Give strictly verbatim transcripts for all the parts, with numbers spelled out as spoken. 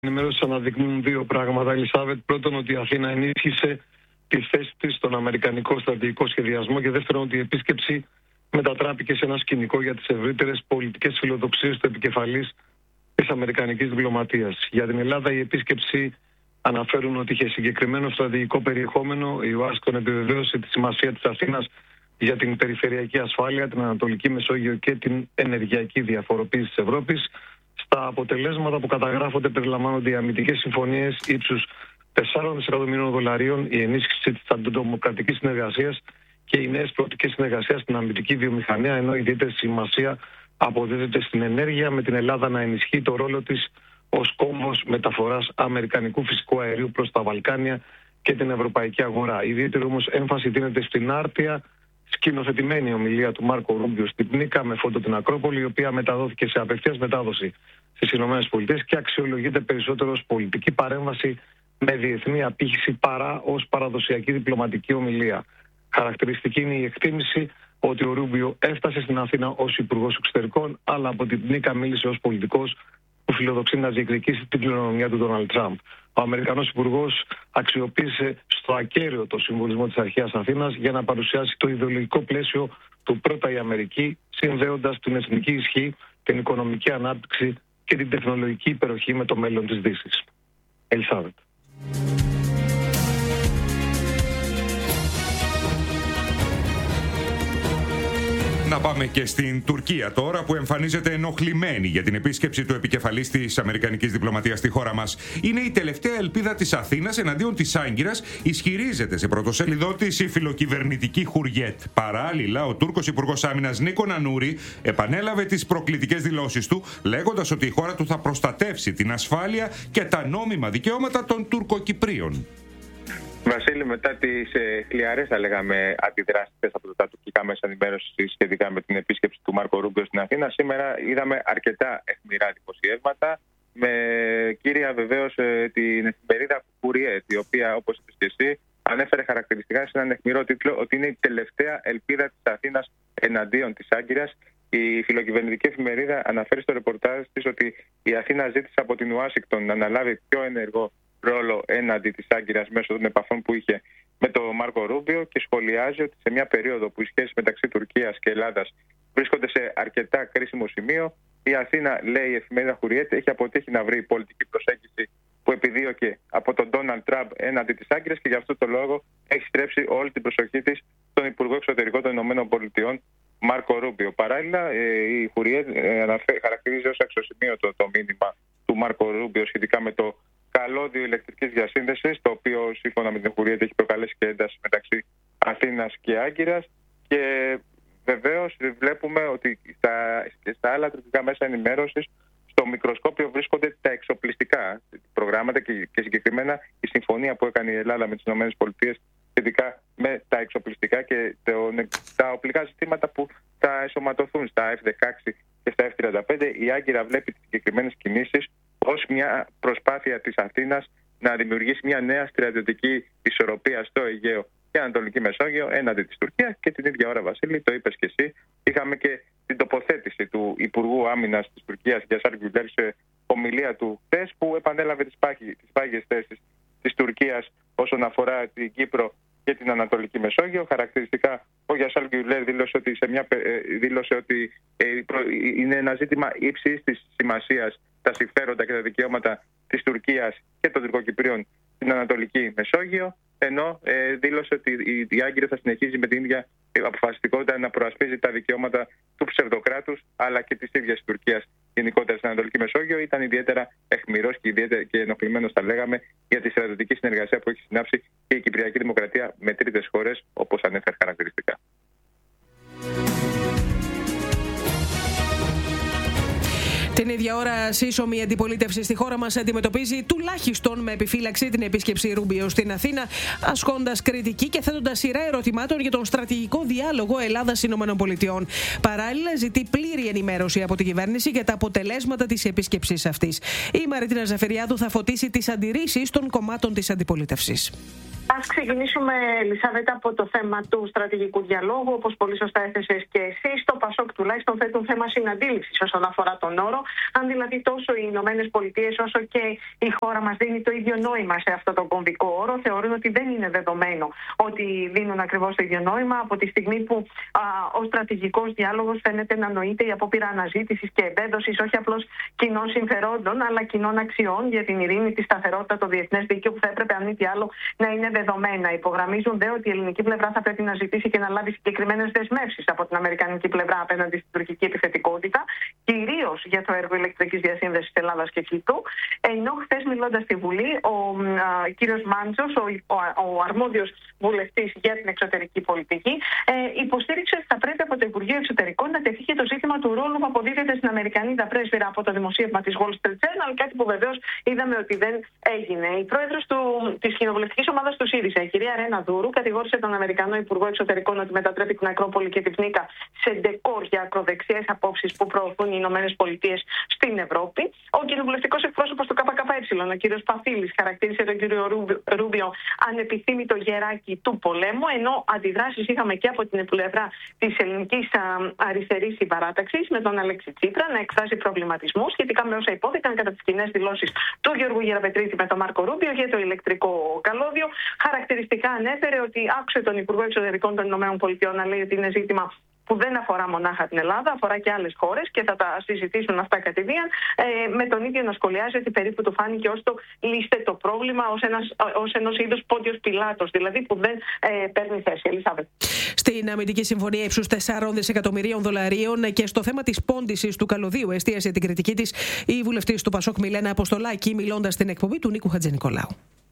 ενημέρωσης αναδεικνύουν δύο πράγματα, Ελισάβετ. Πρώτον, ότι η Αθήνα ενίσχυσε τη θέση της στον αμερικανικό στρατηγικό σχεδιασμό, και δεύτερον, ότι η επίσκεψη μετατράπηκε σε ένα σκηνικό για τις ευρύτερες πολιτικές φιλοδοξίες του επικεφαλής της αμερικανικής διπλωματίας. Για την Ελλάδα, η επίσκεψη αναφέρουν ότι είχε συγκεκριμένο στρατηγικό περιεχόμενο. Η Ουάσιγκτον επιβεβαίωσε τη σημασία της Αθήνας για την περιφερειακή ασφάλεια, την Ανατολική Μεσόγειο και την ενεργειακή διαφοροποίηση της Ευρώπης. Στα αποτελέσματα που καταγράφονται περιλαμβάνονται οι αμυντικές συμφωνίες ύψους τεσσάρων δισεκατομμυρίων δολαρίων, η ενίσχυση της αντιδημοκρατικής συνεργασίας και οι νέες προοπτικές συνεργασίας στην αμυντική βιομηχανία, ενώ ιδιαίτερη σημασία αποδίδεται στην ενέργεια, με την Ελλάδα να ενισχύει το ρόλο της ως κόμβος μεταφοράς αμερικανικού φυσικού αερίου προς τα Βαλκάνια και την ευρωπαϊκή αγορά. Ιδιαίτερη όμως έμφαση δίνεται στην άρτια σκηνοθετημένη ομιλία του Μάρκο Ρούμπιο στην Πνίκα με φόντο την Ακρόπολη, η οποία μεταδόθηκε σε απευθείας μετάδοση στις ΗΠΑ και αξιολογείται περισσότερο ως πολιτική παρέμβαση με διεθνή απήχηση παρά ως παραδοσιακή διπλωματική ομιλία. Χαρακτηριστική είναι η εκτίμηση ότι ο Ρούμπιο έφτασε στην Αθήνα ως Υπουργός Εξωτερικών, αλλά από την Πνίκα μίλησε ως πολιτικός που φιλοδοξεί να διεκδικήσει την κληρονομιά του Ντόναλντ Τραμπ. Ο Αμερικανός Υπουργός αξιοποίησε στο ακέραιο το συμβολισμό της αρχαίας Αθήνας για να παρουσιάσει το ιδεολογικό πλαίσιο του πρώτα η Αμερική, συνδέοντας την εθνική ισχύ, την οικονομική ανάπτυξη και την τεχνολογική υπεροχή με το μέλλον της Δύσης. Ελισάβετ. Να πάμε και στην Τουρκία τώρα, που εμφανίζεται ενοχλημένη για την επίσκεψη του επικεφαλής της αμερικανικής διπλωματίας στη χώρα μας. Είναι η τελευταία ελπίδα της Αθήνας εναντίον της Άγκυρας, ισχυρίζεται σε πρωτοσέλιδό της η φιλοκυβερνητική Χουριέτ. Παράλληλα, ο Τούρκος Υπουργός Άμυνας Νίκο Ανούρη επανέλαβε τις προκλητικές δηλώσεις του, λέγοντας ότι η χώρα του θα προστατεύσει την ασφάλεια και τα νόμιμα δικαιώματα των Τουρκοκυπρίων. Βασίλη, μετά τις ε, χλιαρές, θα λέγαμε, αντιδράσεις από τα τουρκικά μέσα ενημέρωσης σχετικά με την επίσκεψη του Μάρκο Ρούμπιο στην Αθήνα, σήμερα είδαμε αρκετά αιχμηρά δημοσιεύματα, με κύρια βεβαίως ε, την εφημερίδα Χουριέτ, η οποία, όπως είπες και εσύ, ανέφερε χαρακτηριστικά σε έναν αιχμηρό τίτλο ότι είναι η τελευταία ελπίδα της Αθήνας εναντίον της Άγκυρας. Η φιλοκυβερνητική εφημερίδα αναφέρει στο ρεπορτάζ της ότι η Αθήνα ζήτησε από την Ουάσιγκτον να αναλάβει πιο ενεργό ρόλο έναντι της Άγκυρας μέσω των επαφών που είχε με τον Μάρκο Ρούμπιο, και σχολιάζει ότι σε μια περίοδο που οι σχέσεις μεταξύ Τουρκίας και Ελλάδας βρίσκονται σε αρκετά κρίσιμο σημείο, η Αθήνα, λέει η εφημερίδα Χουριέτ, έχει αποτύχει να βρει πολιτική προσέγγιση που επιδίωκε από τον Ντόναλντ Τραμπ έναντι της Άγκυρας, και γι' αυτό το λόγο έχει στρέψει όλη την προσοχή της στον Υπουργό Εξωτερικών των ΗΠΑ, Μάρκο Ρούμπιο. Παράλληλα, η Χουριέτ χαρακτηρίζει ως αξιοσημείωτο το μήνυμα του Μάρκο Ρούμπιο σχετικά με το καλώδιο ηλεκτρικής διασύνδεσης, το οποίο σύμφωνα με την Χουριέτ έχει προκαλέσει και ένταση μεταξύ Αθήνας και Άγκυρας. Και βεβαίως βλέπουμε ότι στα, στα άλλα τουρκικά μέσα ενημέρωσης στο μικροσκόπιο βρίσκονται τα εξοπλιστικά προγράμματα και, και συγκεκριμένα η συμφωνία που έκανε η Ελλάδα με τις ΗΠΑ σχετικά με τα εξοπλιστικά και το, τα οπλικά συστήματα που θα εσωματωθούν στα εφ δεκαέξι και στα εφ τριάντα πέντε. Η Άγκυρα βλέπει τις συγκεκριμένες κινήσεις ως μια προσπάθεια της Αθήνας να δημιουργήσει μια νέα στρατιωτική ισορροπία στο Αιγαίο και Ανατολική Μεσόγειο έναντι της Τουρκίας. Και την ίδια ώρα, Βασίλη, το είπες και εσύ, είχαμε και την τοποθέτηση του Υπουργού Άμυνας της Τουρκίας, Γιασάρ Γκουλέρ, σε ομιλία του χθες, που επανέλαβε τις πάγιες θέσεις της Τουρκίας όσον αφορά την Κύπρο και την Ανατολική Μεσόγειο. Χαρακτηριστικά, ο Γιασάρ Γκουλέρ δήλωσε ότι, σε μια, δήλωσε ότι είναι ένα ζήτημα ύψης της σημασίας τα συμφέροντα και τα δικαιώματα της Τουρκίας και των Τουρκοκυπρίων στην Ανατολική Μεσόγειο, ενώ ε, δήλωσε ότι η Άγκυρα θα συνεχίζει με την ίδια αποφασιστικότητα να προασπίζει τα δικαιώματα του ψευδοκράτους αλλά και της ίδιας Τουρκίας γενικότερα στην Ανατολική Μεσόγειο. Ήταν ιδιαίτερα αιχμηρός και, ιδιαίτερα και ενοχλημένος, θα λέγαμε, για τη στρατιωτική συνεργασία που έχει συνάψει και η Κυπριακή Δημοκρατία με τρίτες χώρες, όπως ανέφερε χαρακτηριστικά. Την ίδια ώρα, σύσσωμη αντιπολίτευση στη χώρα μας αντιμετωπίζει τουλάχιστον με επιφύλαξη την επίσκεψη Ρούμπιο στην Αθήνα, ασκώντας κριτική και θέτοντας σειρά ερωτημάτων για τον στρατηγικό διάλογο Ελλάδα-ΗΠΑ. Παράλληλα, ζητεί πλήρη ενημέρωση από την κυβέρνηση για τα αποτελέσματα της επίσκεψης αυτής. Η Μαρίτινα Ζαφεριάδου θα φωτίσει τις αντιρρήσεις των κομμάτων της αντιπολίτευσης. Ας ξεκινήσουμε, Ελισάβετα, από το θέμα του στρατηγικού διαλόγου. Όπως πολύ σωστά έθεσες και εσύ, στο Πασόκ τουλάχιστον θέτουν θέμα συναντήληψης όσον αφορά τον όρο. Αν δηλαδή τόσο οι Ηνωμένες Πολιτείες όσο και η χώρα μας δίνει το ίδιο νόημα σε αυτό το κομβικό όρο, θεωρούν ότι δεν είναι δεδομένο ότι δίνουν ακριβώς το ίδιο νόημα, από τη στιγμή που α, ο στρατηγικός διάλογος φαίνεται να νοείται η απόπειρα αναζήτησης και εμπέδωσης όχι απλώς κοινών συμφερόντων, αλλά κοινών αξιών για την ειρήνη, τη σταθερότητα, το διεθνές δίκαιο, που θα έπρεπε αν μη τι άλλο να είναι δεδομένα. Υπογραμμίζουν δε ότι η ελληνική πλευρά θα πρέπει να ζητήσει και να λάβει συγκεκριμένες δεσμεύσεις από την αμερικανική πλευρά απέναντι στην τουρκική επιθετικότητα, κυρίως για το έργο ηλεκτρικής διασύνδεσης Ελλάδας και Κύπρου. Ενώ χθες, μιλώντας στη Βουλή, ο κύριος Μάντζος, ο, ο, ο αρμόδιος βουλευτής για την εξωτερική πολιτική, ε, υποστήριξε ότι θα πρέπει από το Υπουργείο Εξωτερικών να τεθεί και το ζήτημα του ρόλου που αποδίδεται στην Αμερικανίδα πρέσβυρα από το δημοσίευμα της Wall Street Journal, κάτι που βεβαίως είδαμε ότι δεν έγινε. Η πρόεδρος της κοινοβουλευτικής ομάδας του ΣΥΡΙΖΑ, η κυρία Ρένα Δούρου, κατηγόρησε τον Αμερικανό Υπουργό Εξωτερικών ότι μετατρέπει την Ακρόπολη και την Πνίκα σε ντεκόρ για ακροδεξιές απόψεις που προωθούν οι Ηνωμένες Πολιτείες στην Ευρώπη. Ο κοινοβουλευτικός εκπρόσωπος του ΚΚΕ, ο κύριος Παφίλης, χαρακτήρισε τον κύριο Ρούμπιο ανεπιθύμητο γεράκι του πολέμου, ενώ αντιδράσεις είχαμε και από την πλευρά της ελληνικής αριστερής συμπαράταξης, με τον Αλέξη Τσίπρα να εκφράζει προβληματισμό σχετικά με όσα υπόθηκαν κατά τις κοινές δηλώσεις του Γιώργου Γεραπετρίτη με τον Μάρκο Ρούμπιο για το ηλεκτρικό καλώδιο. Χαρακτηριστικά ανέφερε ότι άκουσε τον Υπουργό Εξωτερικών των ΗΠΑ να λέει ότι είναι ζήτημα που δεν αφορά μονάχα την Ελλάδα, αφορά και άλλες χώρες και θα τα συζητήσουν αυτά κατηδίαν, ε, με τον ίδιο να σχολιάζει ότι περίπου του φάνηκε ως το λύστε το πρόβλημα, ως, ένας, ως ενός είδους Πόντιος Πιλάτος, δηλαδή που δεν ε, παίρνει θέση. Ελισάβετ. Στην αμυντική συμφωνία ύψους τεσσάρων δισεκατομμυρίων δολαρίων και στο θέμα της πώντησης του καλωδίου εστίασε την κριτική της η βουλευτής του Πασόκ Μιλένα Αποστολάκη, μιλώντας στην εκπομπή του Νίκου Χατζηνικολάου.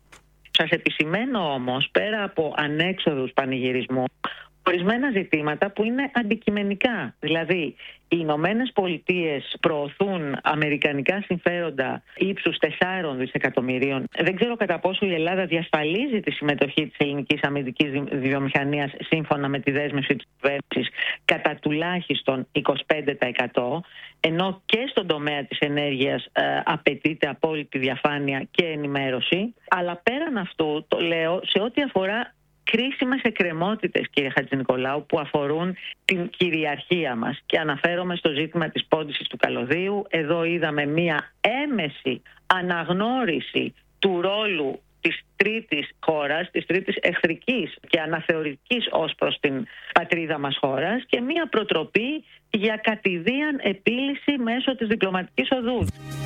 Σας επισημαίνω όμως, πέρα από ανέξοδους πανηγυρισμούς, ορισμένα ζητήματα που είναι αντικειμενικά. Δηλαδή, οι Ηνωμένες Πολιτείες προωθούν αμερικανικά συμφέροντα ύψους τεσσάρων δισεκατομμυρίων. Δεν ξέρω κατά πόσο η Ελλάδα διασφαλίζει τη συμμετοχή της ελληνικής αμυντικής βιομηχανίας σύμφωνα με τη δέσμευση της κυβέρνησης κατά τουλάχιστον είκοσι πέντε τοις εκατό, ενώ και στον τομέα της ενέργειας ε, απαιτείται απόλυτη διαφάνεια και ενημέρωση. Αλλά πέραν αυτού, το λέω, σε ό,τι αφορά κρίσιμες εκκρεμότητες, κύριε Χατζηνικολάου, που αφορούν την κυριαρχία μας, και αναφέρομαι στο ζήτημα της πώντησης του καλωδίου. Εδώ είδαμε μία έμεση αναγνώριση του ρόλου της τρίτης χώρας, της τρίτης εχθρικής και αναθεωρητικής ως προς την πατρίδα μας χώρας, και μία προτροπή για κατηδίαν επίλυση μέσω της διπλωματικής οδού.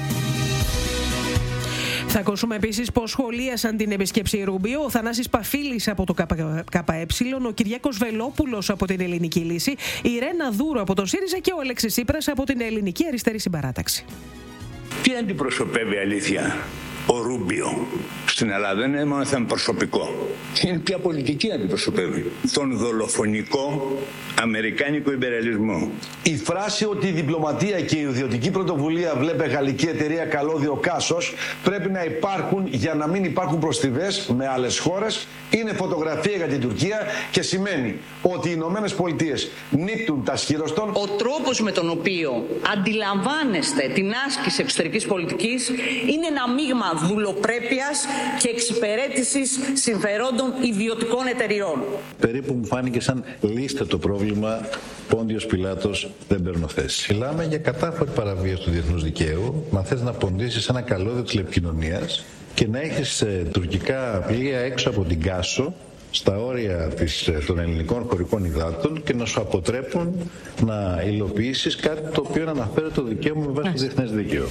Θα ακούσουμε επίσης πως σχολίασαν την επίσκεψη Ρούμπιο ο Θανάσης Παφίλης από το ΚΚΕ, ο Κυριάκος Βελόπουλος από την Ελληνική Λύση, η Ρένα Δούρου από τον ΣΥΡΙΖΑ και ο Αλέξης Τσίπρας από την Ελληνική Αριστερή Συμπαράταξη. Τι αντιπροσωπεύει αλήθεια ο Ρούμπιο στην Ελλάδα? Δεν είναι μόνο θέμα προσωπικό. Είναι πια πολιτική αντιπροσωπεύει. Τον δολοφονικό αμερικάνικο ιμπεριαλισμό. Η φράση ότι η διπλωματία και η ιδιωτική πρωτοβουλία, βλέπε γαλλική εταιρεία καλώδιο Κάσος, πρέπει να υπάρχουν για να μην υπάρχουν προστιβές με άλλες χώρες, είναι φωτογραφία για την Τουρκία και σημαίνει ότι οι Ηνωμένες Πολιτείες νύπτουν τα σχήρωστον. Ο τρόπος με τον οποίο αντιλαμβάνεστε την άσκηση εξωτερικής πολιτικής είναι ένα μείγμα δουλοπρέπειας και εξυπηρέτησης συμφερόντων ιδιωτικών εταιριών. Περίπου μου φάνηκε σαν λύστε το πρόβλημα, Πόντιος Πιλάτος, δεν παίρνω θέση. Μιλάμε για κατάφορη παραβίαση του διεθνούς δικαίου. Μα θες να ποντίσεις ένα καλώδιο τηλεπικοινωνίας και να έχεις ε, τουρκικά πλοία έξω από την Κάσο, στα όρια της, των ελληνικών χωρικών υδάτων, και να σου αποτρέπουν να υλοποιήσεις κάτι το οποίο αναφέρει το δικαίωμα με βάση το διεθνές δίκαιο.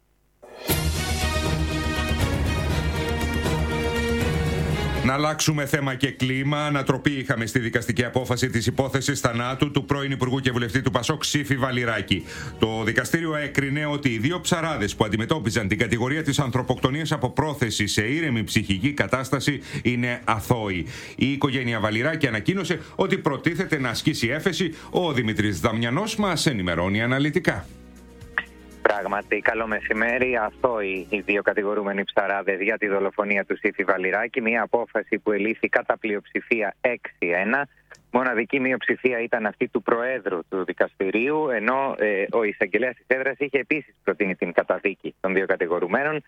Να αλλάξουμε θέμα και κλίμα. Ανατροπή είχαμε στη δικαστική απόφαση της υπόθεσης θανάτου του πρώην Υπουργού και Βουλευτή του Πασόκ Σύφη Βαλιράκη. Το δικαστήριο έκρινε ότι οι δύο ψαράδες που αντιμετώπιζαν την κατηγορία της ανθρωποκτονίας από πρόθεση σε ήρεμη ψυχική κατάσταση είναι αθώοι. Η οικογένεια Βαλιράκη ανακοίνωσε ότι προτίθεται να ασκήσει έφεση. Ο Δημήτρης Δαμιανός μας ενημερώνει αναλυτικά. Πράγματι, καλό μεσημέρι. Αθώοι οι δύο κατηγορούμενοι ψαράδες για τη δολοφονία του Σύφη Βαλιράκη. Μια απόφαση που ελήφθη κατά πλειοψηφία έξι ένα. Μοναδική μειοψηφία ήταν αυτή του Προέδρου του δικαστηρίου, ενώ ε, ο εισαγγελέας της έδρας είχε επίσης προτείνει την καταδίκη των δύο κατηγορουμένων.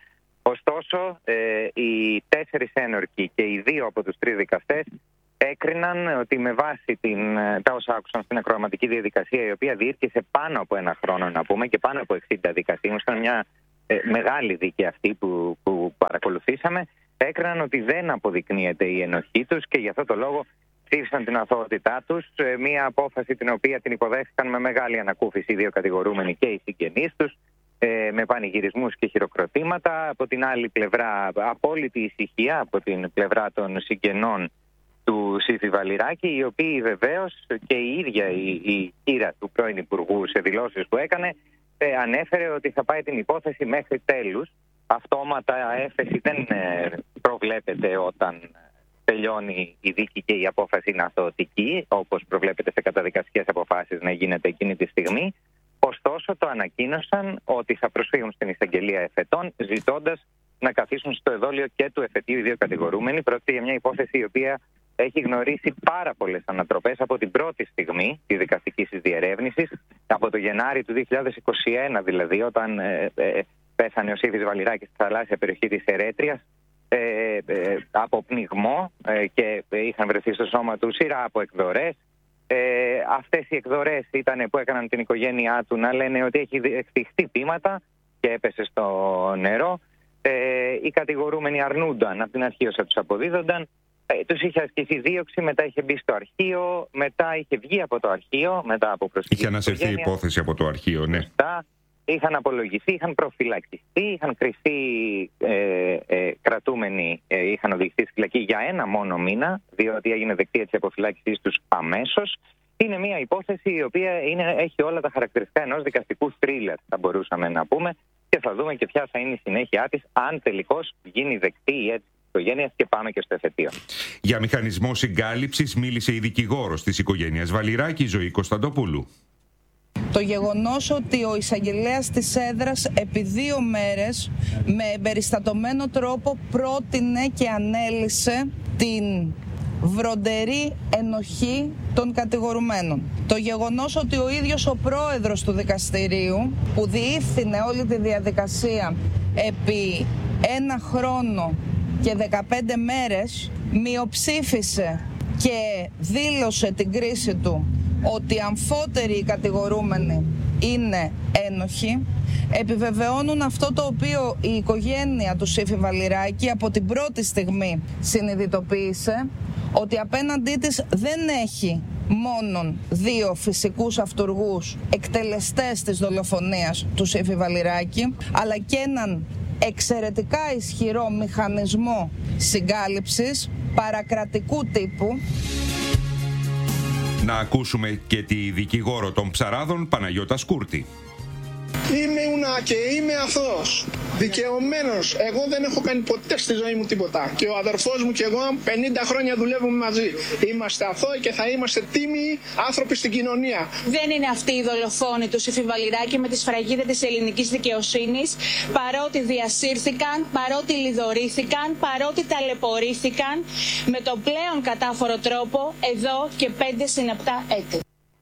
Ωστόσο, οι τέσσερις ένορκοι και οι δύο από τους τρεις δικαστές έκριναν ότι με βάση την, τα όσα άκουσαν στην ακροαματική διαδικασία, η οποία διήρκησε πάνω από ένα χρόνο, να πούμε, και πάνω από εξήντα δικαστήμους, ήταν μια ε, μεγάλη δίκη αυτή που, που παρακολουθήσαμε, έκριναν ότι δεν αποδεικνύεται η ενοχή τους και γι' αυτό το λόγο ψήφισαν την αθωότητά τους. Ε, μια απόφαση την οποία την υποδέχθηκαν με μεγάλη ανακούφιση οι δύο κατηγορούμενοι και οι συγγενείς τους, ε, με πανηγυρισμούς και χειροκροτήματα. Από την άλλη πλευρά, απόλυτη ησυχία από την πλευρά των συγγενών του Σύφη Βαλιράκη, οι οποίοι βεβαίως και η ίδια η, η κύρα του πρώην Υπουργού σε δηλώσεις που έκανε ε, ανέφερε ότι θα πάει την υπόθεση μέχρι τέλους. Αυτόματα έφεση δεν ε, προβλέπεται όταν τελειώνει η δίκη και η απόφαση είναι αθωωτική, όπως προβλέπεται σε καταδικαστικές αποφάσεις να γίνεται εκείνη τη στιγμή. Ωστόσο, το ανακοίνωσαν ότι θα προσφύγουν στην εισαγγελία εφετών, ζητώντας να καθίσουν στο εδόλιο και του εφετείου οι δύο κατηγορούμενοι. Πρόκειται για μια υπόθεση η οποία έχει γνωρίσει πάρα πολλές ανατροπές από την πρώτη στιγμή της δικαστικής διερεύνησης, από το Γενάρη του δύο χιλιάδες είκοσι ένα δηλαδή, όταν ε, ε, πέθανε ο Σύφης Βαλιράκης στη θαλάσσια περιοχή της Ερέτριας ε, ε, από πνιγμό ε, και είχαν βρεθεί στο σώμα του σειρά από εκδορές. Ε, αυτές οι εκδορές ήταν που έκαναν την οικογένειά του να λένε ότι έχει δεχτεί χτυπήματα και έπεσε στο νερό. Ε, οι κατηγορούμενοι αρνούνταν από την αρχή όσα τους αποδίδονταν. Ε, τους είχε ασκηθεί δίωξη, μετά είχε μπει στο αρχείο, μετά είχε βγει από το αρχείο, μετά από προσφυγή. Είχε ανασυρθεί η υπόθεση από το αρχείο, ναι. Μετά είχαν απολογηθεί, είχαν προφυλακιστεί, είχαν κρυφθεί ε, ε, κρατούμενοι, ε, είχαν οδηγηθεί στη φυλακή για ένα μόνο μήνα, διότι έγινε δεκτή έτσι αποφυλάκησή τους αμέσως. Είναι μια υπόθεση η οποία είναι, έχει όλα τα χαρακτηριστικά ενός δικαστικού θρίλερ, θα μπορούσαμε να πούμε, και θα δούμε και ποια θα είναι η συνέχεια της, αν τελικώς γίνει δεκτή η αίτηση της οικογένειας και πάμε και στο εφετείο. Για μηχανισμό συγκάλυψης μίλησε η δικηγόρος της οικογένειας Βαλιράκη, Ζωή Κωνσταντοπούλου. Το γεγονός ότι ο εισαγγελέας της έδρας επί δύο μέρες με εμπεριστατωμένο τρόπο πρότεινε και ανέλυσε την βροντερή ενοχή των κατηγορουμένων. Το γεγονός ότι ο ίδιος ο πρόεδρος του δικαστηρίου, που διεύθυνε όλη τη διαδικασία επί ένα χρόνο και δεκαπέντε μέρες, μειοψήφισε και δήλωσε την κρίση του ότι αμφότεροι οι κατηγορούμενοι είναι ένοχοι, επιβεβαιώνουν αυτό το οποίο η οικογένεια του Σύφη Βαλιράκη από την πρώτη στιγμή συνειδητοποίησε, ότι απέναντί της δεν έχει μόνον δύο φυσικούς αυτουργούς εκτελεστές της δολοφονίας του Σύφη Βαλιράκη, αλλά και έναν εξαιρετικά ισχυρό μηχανισμό συγκάλυψης παρακρατικού τύπου. Να ακούσουμε και τη δικηγόρο των Ψαράδων, Παναγιώτα Σκούρτη. Είμαι ούνα και είμαι αθώος. Δικαιωμένος. Εγώ δεν έχω κάνει ποτέ στη ζωή μου τίποτα. Και ο αδερφός μου και εγώ πενήντα χρόνια δουλεύουμε μαζί. Είμαστε αθώοι και θα είμαστε τίμιοι άνθρωποι στην κοινωνία. Δεν είναι αυτοί οι δολοφόνοι του Σύφη Βαλιράκη με τη σφραγίδα της ελληνικής δικαιοσύνης, παρότι διασύρθηκαν, παρότι λιδωρήθηκαν, παρότι ταλαιπωρήθηκαν με τον πλέον κατάφορο τρόπο εδώ και πέντε συναπτά έτη.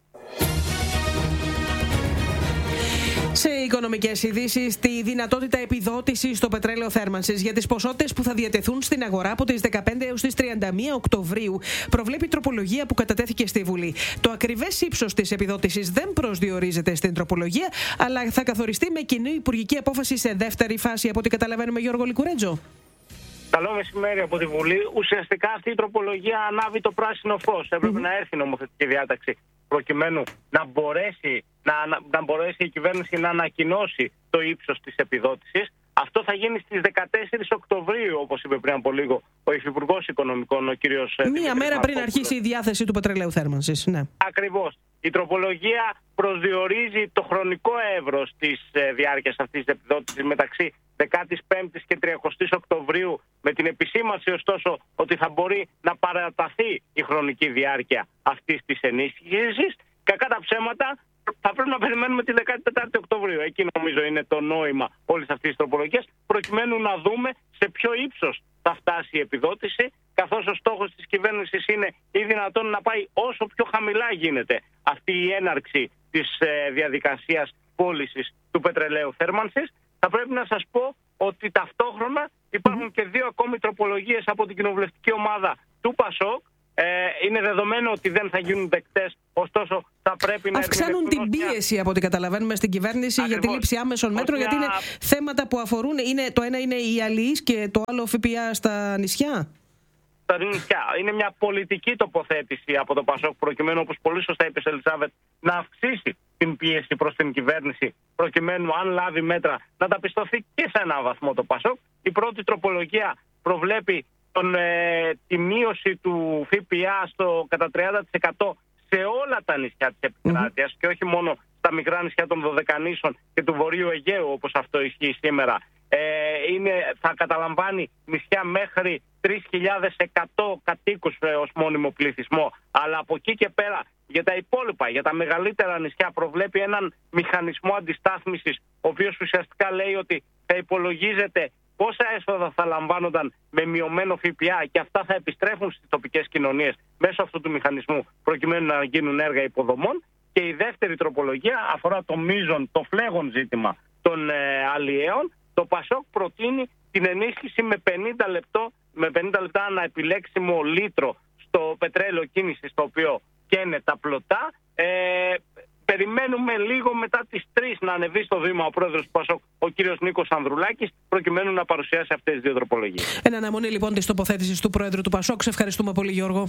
Σε οικονομικές ειδήσεις, τη δυνατότητα επιδότησης στο πετρέλαιο θέρμανσης για τις ποσότητες που θα διατεθούν στην αγορά από τις δεκαπέντε έως τις τριάντα μία Οκτωβρίου προβλέπει η τροπολογία που κατατέθηκε στη Βουλή. Το ακριβές ύψος της επιδότησης δεν προσδιορίζεται στην τροπολογία, αλλά θα καθοριστεί με κοινή υπουργική απόφαση σε δεύτερη φάση, από ό,τι καταλαβαίνουμε, Γιώργο Λικουρέτζο. Καλό μεσημέρι από τη Βουλή. Ουσιαστικά αυτή η τροπολογία ανάβει το πράσινο φως. Έπρεπε mm-hmm. να έρθει η νομοθετική διάταξη προκειμένου να μπορέσει, να, να μπορέσει η κυβέρνηση να ανακοινώσει το ύψος της επιδότησης. Αυτό θα γίνει στις δεκατέσσερις Οκτωβρίου, όπως είπε πριν από λίγο ο Υφυπουργός Οικονομικών, ο κύριος... Μία μέρα πριν αρχίσει η διάθεση του πετρελαίου θέρμανσης. Ναι. Ακριβώς. Η τροπολογία προσδιορίζει το χρονικό εύρος της ε, διάρκειας αυτής της επιδότησης μεταξύ δεκάτης πέμπτης και τριαντάης Οκτωβρίου, με την επισήμανση ωστόσο ότι θα μπορεί να παραταθεί η χρονική διάρκεια αυτής της ενίσχυσης. Κακά τα ψέματα, θα πρέπει να περιμένουμε τη δεκάτη τέταρτη Οκτωβρίου. Εκεί νομίζω είναι το νόημα όλης αυτής της τροπολογίας, προκειμένου να δούμε σε ποιο ύψος θα φτάσει η επιδότηση, καθώς ο στόχος της κυβέρνησης είναι ή δυνατόν να πάει όσο πιο χαμηλά γίνεται αυτή η έναρξη της ε, διαδικασίας πώλησης του πετρελαίου θέρμανσης. Θα πρέπει να σας πω ότι ταυτόχρονα υπάρχουν και δύο ακόμη τροπολογίες από την κοινοβουλευτική ομάδα του Πασόκ. Ε, είναι δεδομένο ότι δεν θα γίνουν δεκτές, ωστόσο θα πρέπει να αυξάνουν την πίεση μια... από ό,τι καταλαβαίνουμε στην κυβέρνηση. Ακριβώς. Για τη λήψη άμεσων μέτρων, μια... γιατί είναι θέματα που αφορούν, είναι, το ένα είναι οι αλληλείς και το άλλο ΦΠΑ στα νησιά. Στα νησιά. Είναι μια πολιτική τοποθέτηση από το Πασόκ, προκειμένου, όπως πολύ σωστά είπε η Ελισάβετ, να αυξήσει την πίεση προς την κυβέρνηση, προκειμένου αν λάβει μέτρα να τα πιστωθεί και σε έναν βαθμό το Πασόκ. Η πρώτη τροπολογία προβλέπει τον, ε, τη μείωση του ΦΠΑ στο κατά τριάντα τοις εκατό σε όλα τα νησιά της επικράτειας mm-hmm. και όχι μόνο στα μικρά νησιά των Δωδεκανήσων και του Βορείου Αιγαίου, όπως αυτό ισχύει σήμερα. Ε, είναι, θα καταλαμβάνει νησιά μέχρι τρεις χιλιάδες εκατό κατοίκους ε, ως μόνιμο πληθυσμό, αλλά από εκεί και πέρα για τα υπόλοιπα, για τα μεγαλύτερα νησιά προβλέπει έναν μηχανισμό αντιστάθμισης, ο οποίος ουσιαστικά λέει ότι θα υπολογίζεται πόσα έσοδα θα λαμβάνονταν με μειωμένο ΦΠΑ και αυτά θα επιστρέφουν στις τοπικές κοινωνίες μέσω αυτού του μηχανισμού, προκειμένου να γίνουν έργα υποδομών. Και η δεύτερη τροπολογία αφορά το μείζον, το φλέγον ζήτημα των ε, αλλιέων. Το Πασόκ προτείνει την ενίσχυση με πενήντα, λεπτό, με πενήντα λεπτά ανά επιλέξιμο λίτρο στο πετρέλαιο κίνησης, το οποίο καίνε τα πλωτά. Ε, περιμένουμε λίγο μετά τις τρεις να ανεβεί στο βήμα ο πρόεδρος του Πασόκ, ο κύριος Νίκος Ανδρουλάκης, προκειμένου να παρουσιάσει αυτές τις δύο τροπολογίες. Εν αναμονή λοιπόν της τοποθέτησης του πρόεδρου του Πασόκ. Σε ευχαριστούμε πολύ, Γιώργο.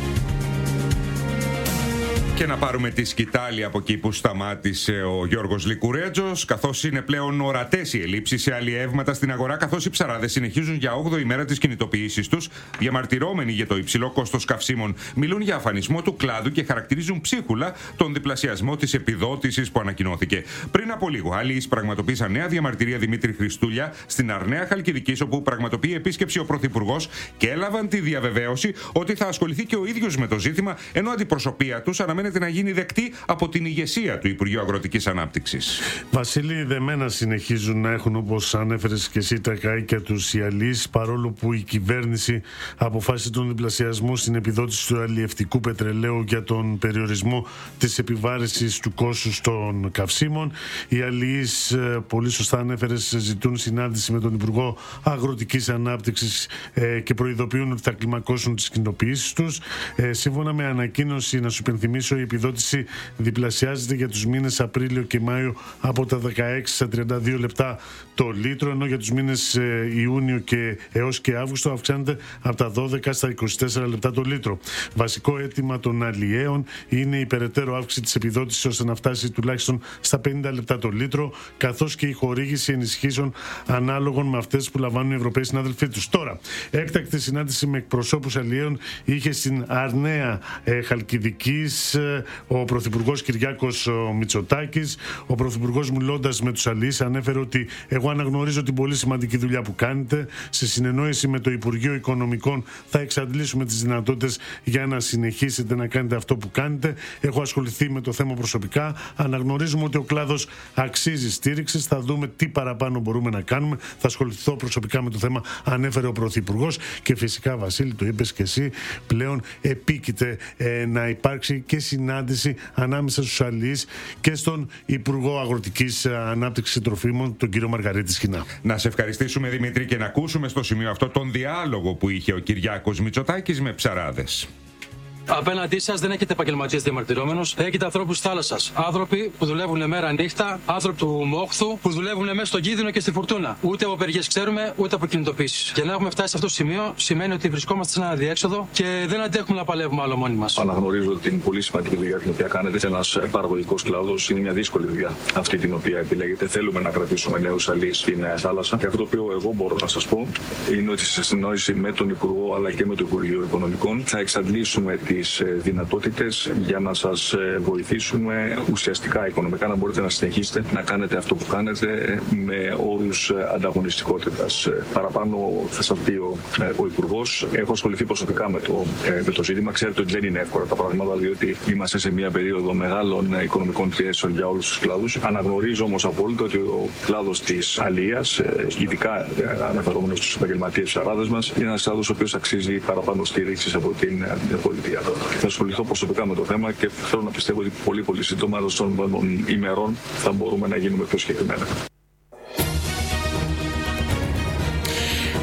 Και να πάρουμε τη σκητάλη από εκεί που σταμάτησε ο Γιώργος Λικουρέτζος, καθώς είναι πλέον ορατές οι ελλείψεις σε αλλιεύματα στην αγορά, καθώς οι ψαράδες συνεχίζουν για όγδοη μέρα τις κινητοποιήσεις τους. Διαμαρτυρόμενοι για το υψηλό κόστος καυσίμων, μιλούν για αφανισμό του κλάδου και χαρακτηρίζουν ψίχουλα τον διπλασιασμό της επιδότησης που ανακοινώθηκε. Πριν από λίγο, αλλιείς πραγματοποίησαν νέα διαμαρτυρία Δημήτρη Χριστούλια στην Αρναία Χαλκιδικής, όπου πραγματοποιεί επίσκεψη ο Πρωθυπουργός και έλαβαν τη διαβεβαίωση ότι θα ασχοληθεί και ο ίδιος με το ζήτημα, ενώ αντιπροσωπεία τους αναμένεται να γίνει δεκτή από την ηγεσία του Υπουργείου Αγροτικής Ανάπτυξης. Βασίλη, δεμένα συνεχίζουν να έχουν, όπως ανέφερες και εσύ, τα καΐκια τους οι αλλοίς, παρόλο που η κυβέρνηση αποφάσισε τον διπλασιασμό στην επιδότηση του αλλιευτικού πετρελαίου για τον περιορισμό της επιβάρησης του κόστους των καυσίμων. Οι αλλοίς, πολύ σωστά ανέφερες, ζητούν συνάντηση με τον Υπουργό Αγροτικής Ανάπτυξης και προειδοποιούν ότι θα κλιμακώσουν τις κινητοποιήσεις τους. Σύμφωνα με ανακοίνωση, να σου υπενθυμίσω, η επιδότηση διπλασιάζεται για τους μήνες Απρίλιο και Μάιο από τα δεκαέξι στα τριάντα δύο λεπτά το λίτρο, ενώ για τους μήνες ε, Ιούνιο και έως και Αύγουστο αυξάνεται από τα δώδεκα στα είκοσι τέσσερα λεπτά το λίτρο. Βασικό αίτημα των αλλιέων είναι η περαιτέρω αύξηση της επιδότησης ώστε να φτάσει τουλάχιστον στα πενήντα λεπτά το λίτρο, καθώς και η χορήγηση ενισχύσεων ανάλογων με αυτές που λαμβάνουν οι Ευρωπαίοι συνάδελφοί τους. Τώρα, έκτακτη συνάντηση με εκπροσώπους αλλιέων είχε στην Αρναία ε, Χαλκιδικής ο Πρωθυπουργός Κυριάκος Μητσοτάκης. Ο Πρωθυπουργός, μιλώντας με τους αλλοίς, ανέφερε ότι εγώ αναγνωρίζω την πολύ σημαντική δουλειά που κάνετε. Σε συνεννόηση με το Υπουργείο Οικονομικών θα εξαντλήσουμε τις δυνατότητες για να συνεχίσετε να κάνετε αυτό που κάνετε. Έχω ασχοληθεί με το θέμα προσωπικά. Αναγνωρίζουμε ότι ο κλάδος αξίζει στήριξης. Θα δούμε τι παραπάνω μπορούμε να κάνουμε. Θα ασχοληθώ προσωπικά με το θέμα, ανέφερε ο Πρωθυπουργός. Και φυσικά, Βασίλη, το είπες και εσύ, πλέον επίκειται ε, να υπάρξει και συνάντηση ανάμεσα στους αλλοίς και στον Υπουργό Αγροτικής Ανάπτυξης και Τροφίμων, τον κύριο Μαργαρίτη Σχοινά. Να σε ευχαριστήσουμε, Δημήτρη, και να ακούσουμε στο σημείο αυτό τον διάλογο που είχε ο Κυριάκος Μητσοτάκης με ψαράδες. Απέναντί σας δεν έχετε επαγγελματίες διαμαρτυρόμενους, έχετε ανθρώπους της θάλασσας. Άνθρωποι που δουλεύουν μέρα νύχτα, άνθρωποι του μόχθου που δουλεύουν μέσα στον κίνδυνο και στη φουρτούνα. Ούτε από απεργίες ξέρουμε, ούτε από κινητοποίησεις. Και να έχουμε φτάσει σε αυτό το σημείο σημαίνει ότι βρισκόμαστε σε ένα αδιέξοδο και δεν αντέχουμε να παλεύουμε άλλο μόνοι μας. Αναγνωρίζω την πολύ σημαντική δουλειά την οποία κάνετε. Ένας παραγωγικός κλάδος, είναι μια δύσκολη δουλειά αυτή την οποία επιλέγετε. Θέλουμε να κρατήσουμε νέους αλλοίς στην θάλασσα. Και αυτό το οποίο εγώ μπορώ να σας πω είναι ότι σε συνεννόηση με τον Υπουργό αλλά και με το Υπουργείο Οικονομικών θα εξαντλήσουμε τις δυνατότητες για να σας βοηθήσουμε ουσιαστικά οικονομικά να μπορείτε να συνεχίσετε να κάνετε αυτό που κάνετε με όρους ανταγωνιστικότητας. Παραπάνω θα σας πει ο, ο Υπουργός. Έχω ασχοληθεί προσωπικά με το, με το ζήτημα. Ξέρετε ότι δεν είναι εύκολα τα πράγματα, διότι είμαστε σε μια περίοδο μεγάλων οικονομικών πιέσεων για όλους τους κλάδους. Αναγνωρίζω όμως απόλυτα ότι ο κλάδος της αλίας, ειδικά αναφερόμενος στους επαγγελματίες ψαράδες μας, είναι ένας κλάδος ο οποίος αξίζει παραπάνω στήριξης από την πολιτεία. Θα ασχοληθώ προσωπικά με το θέμα και θέλω να πιστεύω ότι πολύ πολύ σύντομα των ημερών θα μπορούμε να γίνουμε πιο συγκεκριμένα.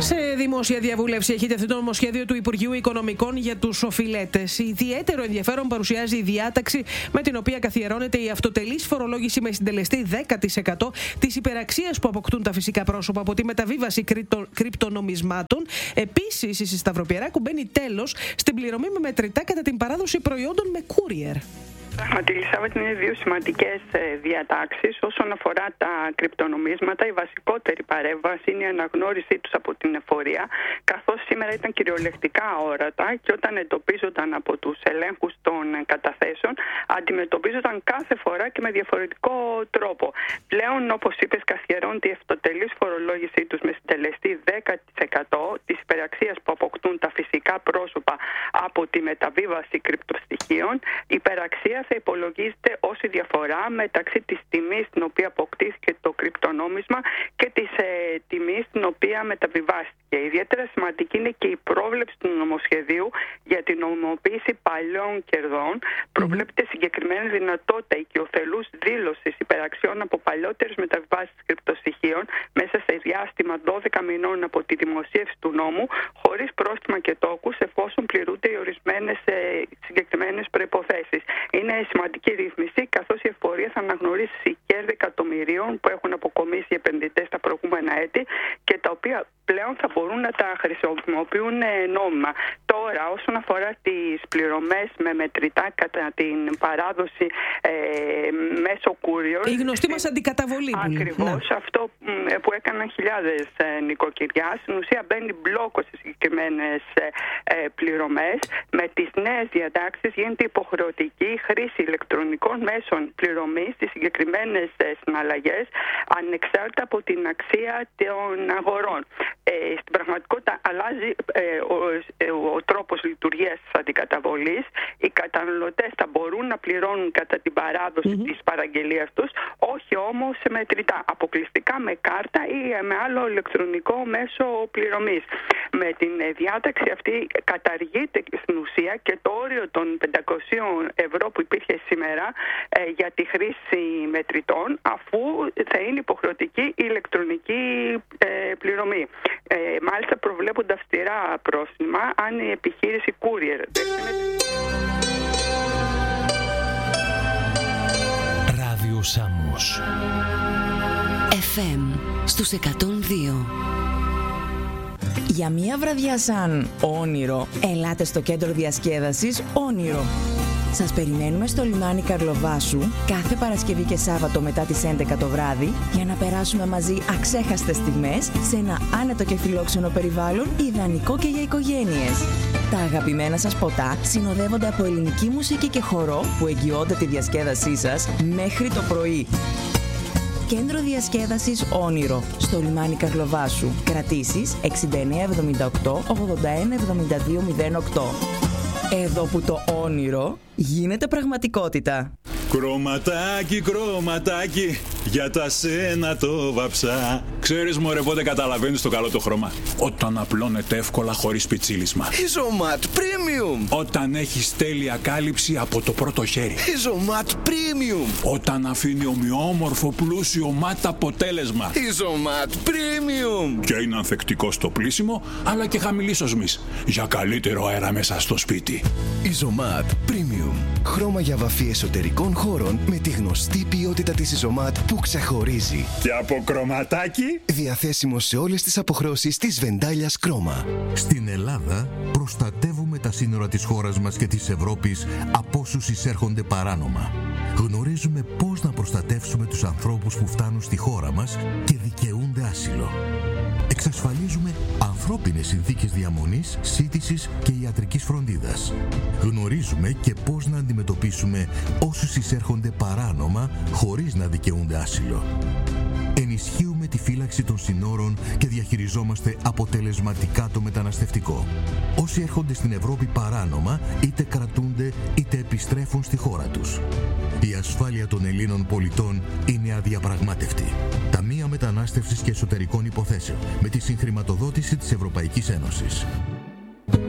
Σε δημόσια διαβούλευση έχει τεθεί το νομοσχέδιο του Υπουργείου Οικονομικών για τους οφειλέτες. Ιδιαίτερο ενδιαφέρον παρουσιάζει η διάταξη με την οποία καθιερώνεται η αυτοτελής φορολόγηση με συντελεστή δέκα τοις εκατό της υπεραξίας που αποκτούν τα φυσικά πρόσωπα από τη μεταβίβαση κρυπτο, κρυπτονομισμάτων. Επίσης, η Σταυροπιεράκου μπαίνει τέλος στην πληρωμή με μετρητά κατά την παράδοση προϊόντων με courier. Πράγματι, Ελισάβετ, είναι δύο σημαντικές διατάξεις. Όσον αφορά τα κρυπτονομίσματα, η βασικότερη παρέμβαση είναι η αναγνώρισή τους από την εφορία, καθώς σήμερα ήταν κυριολεκτικά αόρατα και όταν εντοπίζονταν από τους ελέγχους των καταθέσεων, αντιμετωπίζονταν κάθε φορά και με διαφορετικό τρόπο. Πλέον, όπως είπες, καθιερώνεται η αυτοτελής φορολόγησή τους με συντελεστή δέκα τοις εκατό της υπεραξίας που αποκτούν τα φυσικά πρόσωπα από τη μεταβίβαση κρυπτοστοιχείων. Η υπεραξία θα υπολογίζεται ως η διαφορά μεταξύ της τιμής στην οποία αποκτήθηκε το κρυπτονόμισμα και της ε, τιμής στην οποία μεταβιβάστηκε. Ιδιαίτερα σημαντική είναι και η πρόβλεψη του νομοσχεδίου για την νομιμοποίηση παλιών κερδών. Προβλέπεται συγκεκριμένη δυνατότητα οικειοθελούς δήλωσης υπεραξιών από παλιότερες μεταβιβάσεις κρυπτοστοιχείων μέσα σε διάστημα δώδεκα μηνών από τη δημοσίευση του νόμου, χωρίς πρόστιμα και τόκους, εφόσον πληρούνται οι ορισμένες ε, συγκεκριμένες προϋποθέσεις. Είναι σημαντική ρύθμιση, καθώς η εφορία θα αναγνωρίσει κέρδη εκατομμυρίων που έχουν αποκομίσει οι επενδυτές τα προηγούμενα έτη και τα οποία πλέον θα μπορούν να τα χρησιμοποιούν νόμιμα. Τώρα, όσον αφορά τις πληρωμές με μετρητά κατά την παράδοση ε, μέσω courier. Η γνωστή μας αντικαταβολή. Ακριβώς. Ναι. Αυτό που έκαναν χιλιάδες νοικοκυριά, στην ουσία μπαίνει μπλόκο σε συγκεκριμένες ε, πληρωμές. Με τις νέες διατάξεις γίνεται υποχρεωτική χρήση ηλεκτρονικών μέσων πληρωμής στις συγκεκριμένες συναλλαγές, ανεξάρτητα από την αξία των αγορών. Ε, στην πραγματικότητα αλλάζει ε, ο, ε, ο τρόπος λειτουργίας της αντικαταβολής. Οι καταναλωτές θα μπορούν να πληρώνουν κατά την παράδοση mm-hmm. της παραγγελίας τους, όχι όμως σε μετρητά, αποκλειστικά με κάρτα ή με άλλο ηλεκτρονικό μέσο πληρωμής. Με την διάταξη αυτή καταργείται στην ουσία και το όριο των πεντακόσια ευρώ που υπήρχε σήμερα ε, για τη χρήση μετρητών, αφού θα είναι υποχρεωτική η ηλεκτρονική ε, πληρωμή. Ε, μάλιστα προβλέπονται αυστηρά πρόστιμα αν η επιχείρηση courier. Ράδιο Σάμος εφ εμ στους εκατόν δύο. Για μία βραδιά σαν όνειρο, ελάτε στο κέντρο διασκέδασης Όνειρο. Σας περιμένουμε στο λιμάνι Καρλοβάσου κάθε Παρασκευή και Σάββατο μετά τις έντεκα το βράδυ για να περάσουμε μαζί αξέχαστες στιγμές σε ένα άνετο και φιλόξενο περιβάλλον ιδανικό και για οικογένειες. Τα αγαπημένα σας ποτά συνοδεύονται από ελληνική μουσική και χορό που εγγυώνται τη διασκέδασή σας μέχρι το πρωί. Κέντρο διασκέδασης Όνειρο στο λιμάνι Καρλοβάσου. Κρατήσεις εξήντα εννέα εβδομήντα οκτώ ογδόντα ένα εβδομήντα δύο μηδέν οκτώ. Εδώ που το όνειρο γίνεται πραγματικότητα. Κρωματάκι, κρωματάκι, για τα σένα το βαψά. Ξέρεις μωρέ πότε καταλαβαίνεις το καλό το χρώμα? Όταν απλώνεται εύκολα χωρίς πιτσίλισμα. Ιζωμάτ Premium. Όταν έχεις τέλεια κάλυψη από το πρώτο χέρι. Ιζωμάτ Premium. Όταν αφήνει ομοιόμορφο πλούσιο μάτ αποτέλεσμα. Ιζωμάτ Premium. Και είναι ανθεκτικό στο πλύσιμο, αλλά και χαμηλής οσμής, για καλύτερο αέρα μέσα στο σπίτι. Ιζωμάτ Premium. Χρώμα για βαφή εσωτερικών χώρων με τη γνωστή ποιότητα της Ιζωμάτ που ξεχωρίζει. Και από κρωματάκι. Διαθέσιμο σε όλες τις αποχρώσεις της Βεντάλιας Κρώμα. Στην Ελλάδα προστατεύουμε τα σύνορα της χώρας μας και της Ευρώπης από όσους εισέρχονται παράνομα. Γνωρίζουμε πώς να προστατεύσουμε τους ανθρώπους που φτάνουν στη χώρα μας και δικαιούνται άσυλο. Εξασφαλίζουμε ανθρώπινες συνθήκες διαμονής, σύντησης και ιατρικής φροντίδας. Γνωρίζουμε και πώς να αντιμετωπίσουμε όσους εισέρχονται παράνομα χωρίς να δικαιούνται άσυλο. Ενισχύουμε τη φύλαξη των συνόρων και διαχειριζόμαστε αποτελεσματικά το μεταναστευτικό. Όσοι έρχονται στην Ευρώπη παράνομα, είτε κρατούνται είτε επιστρέφουν στη χώρα τους. Η ασφάλεια των Ελλήνων πολιτών είναι αδιαπραγμάτευτη. Ταμεία Μετανάστευσης και Εσωτερικών Υποθέσεων με τη συγχρηματοδότηση της Ευρωπαϊκής Ένωσης.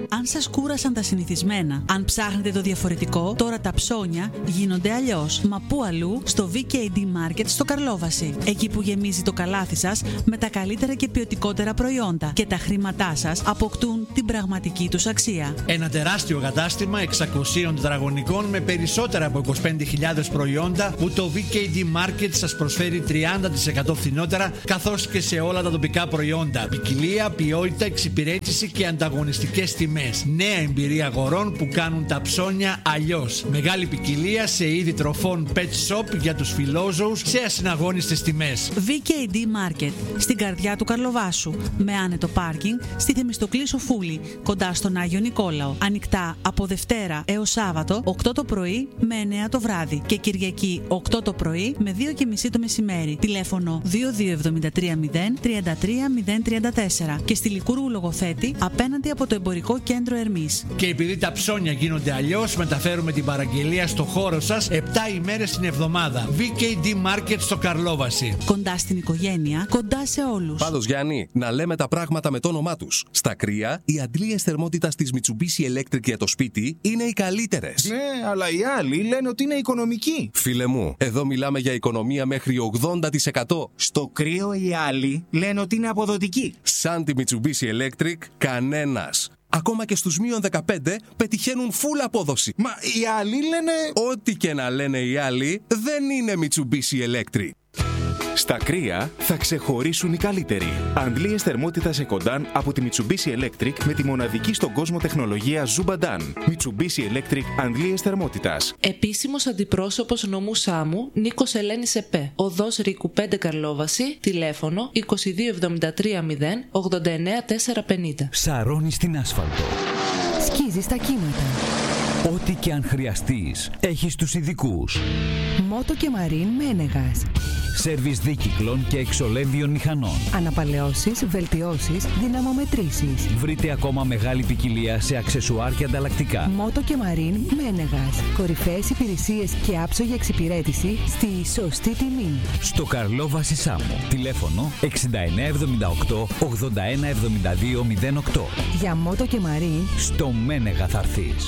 Αν σας κούρασαν τα συνηθισμένα, αν ψάχνετε το διαφορετικό, τώρα τα ψώνια γίνονται αλλιώς. Μα πού αλλού? Στο βι κέι ντι Market στο Καρλόβαση. Εκεί που γεμίζει το καλάθι σας με τα καλύτερα και ποιοτικότερα προϊόντα και τα χρήματά σας αποκτούν την πραγματική τους αξία. Ένα τεράστιο κατάστημα εξακόσιων τετραγωνικών με περισσότερα από είκοσι πέντε χιλιάδες προϊόντα που το βι κέι ντι Market σας προσφέρει τριάντα τοις εκατό φθηνότερα, καθώς και σε όλα τα τοπικά προϊόντα. Ποικιλία, ποιότητα, εξυπηρέτηση και ανταγωνιστικές τιμές. Νέα εμπειρία αγορών που κάνουν τα ψώνια αλλιώς. Μεγάλη ποικιλία σε είδη τροφών pet shop για τους φιλόζωους σε ασυναγώνιστες τιμές. βι κέι ντι Market, στην καρδιά του Καρλοβάσου, με άνετο πάρκινγκ στη Θεμιστοκλή Σοφούλη, κοντά στον Άγιο Νικόλαο. Ανοιχτά από Δευτέρα έως Σάββατο, οκτώ το πρωί με εννέα το βράδυ και Κυριακή οκτώ το πρωί με δύο και μισή το μεσημέρι. Τηλέφωνο δύο δύο επτά τρία μηδέν τρία τρία μηδέν τρία τέσσερα και στη Λικούρου Λογοθέτη απέναντι από το Εμπορικό Κέντρο Ερμής. Και επειδή τα ψώνια γίνονται αλλιώς, μεταφέρουμε την παραγγελία στο χώρο σας επτά ημέρες την εβδομάδα. βι κέι ντι Market στο Καρλόβαση. Κοντά στην οικογένεια, κοντά σε όλους. Πάντως, Γιάννη, να λέμε τα πράγματα με το όνομά τους. Στα κρύα, οι αντλίες θερμότητας της Mitsubishi Electric για το σπίτι είναι οι καλύτερες. Ναι, αλλά οι άλλοι λένε ότι είναι οικονομικοί. Φίλε μου, εδώ μιλάμε για οικονομία μέχρι ογδόντα τοις εκατό. Στο κρύο οι άλλοι λένε ότι είναι αποδοτικοί. Σαν τη Mitsubishi Electric, κανένας. Ακόμα και στους μείον δεκαπέντε πετυχαίνουν full απόδοση. Μα οι άλλοι λένε... Ό,τι και να λένε οι άλλοι, δεν είναι Mitsubishi Electric. Στα κρύα θα ξεχωρίσουν οι καλύτεροι. Αντλίες θερμότητας Ecodan από τη Mitsubishi Electric με τη μοναδική στον κόσμο τεχνολογία Zubadan. Mitsubishi Electric αντλίες θερμότητας. Επίσημος αντιπρόσωπος νομού Σάμου Νίκος Ελένης ΕΠΕ. Οδός Ρίκου πέντε Καρλόβαση. Τηλέφωνο είκοσι δύο εβδομήντα τρία μηδέν ογδόντα εννέα τετρακόσια πενήντα. Σαρώνει στην άσφαλτο. Σκίζεις τα κύματα. Ό,τι και αν χρειαστείς, έχεις τους ειδικούς. Μότο και Μαρίν Μένεγας. Σέρβις δίκυκλων και εξολέμβιων μηχανών. Αναπαλαιώσεις, βελτιώσεις, δυναμομετρήσεις. Βρείτε ακόμα μεγάλη ποικιλία σε αξεσουάρ και ανταλλακτικά. Μότο και Μαρίν Μένεγας. Κορυφαίες υπηρεσίες και άψογη εξυπηρέτηση στη σωστή τιμή. Στο Καρλόβαση Σάμο. Τηλέφωνο εξήντα εννέα εβδομήντα οκτώ ογδόντα ένα εβδομήντα δύο μηδέν οκτώ. Για Μότο και Μαρίν στο Μένεγα θα έρθεις.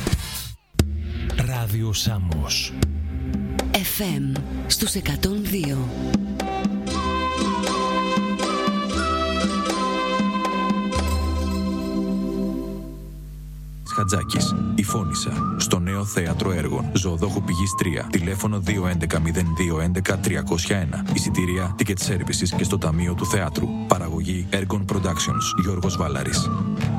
Ράδιο Σάμος. εφ εμ στους εκατόν δύο. Χατζάκης, η Φώνησα, στο νέο θέατρο έργων Ζωοδόχου Πηγής τρία. Τηλέφωνο δύο έντεκα μηδέν δύο έντεκα τριακόσια ένα. Εισιτήρια, ticket services και στο Ταμείο του Θεάτρου. Παραγωγή Ergon Productions, Γιώργος Βάλαρης.